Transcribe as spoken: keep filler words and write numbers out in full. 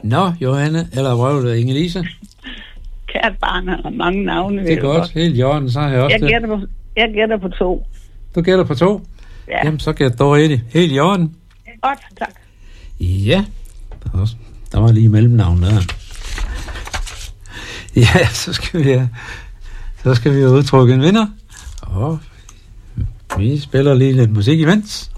Nå, Johanne, eller Vrøvle, Inge-Lise. Kært barn har mange navne. Det er godt. godt. Helt i orden, så har jeg også jeg det. Gætter på, jeg gætter på to. Du gætter på to? Ja. Jamen, så gætter du rigtigt. Helt i orden. Godt, tak. Ja, der var, der var lige mellemnavn der. Ja, så skal vi så skal vi udtrykke en vinder. Og vi spiller lige lidt musik imens.